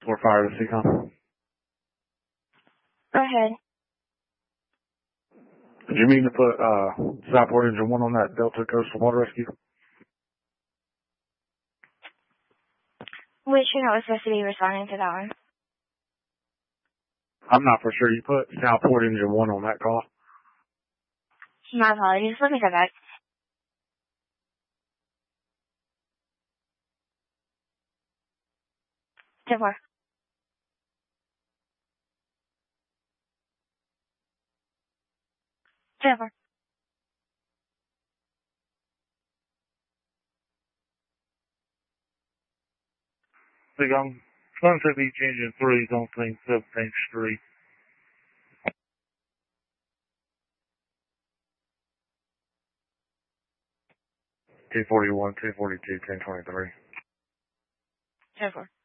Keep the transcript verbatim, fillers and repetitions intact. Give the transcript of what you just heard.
four fire to C COM. Go ahead. Did you mean to put uh, Southport Engine one on that Delta Coastal Water Rescue? Which unit was supposed to be responding to that one? I'm not for sure. You put Southport Engine one on that call? My apologies. Let me go back. ten four. ten four. Big on Sunset Beach Engine three is on Saint seventeenth Street. two forty-one, two forty-two, ten twenty-three. ten four.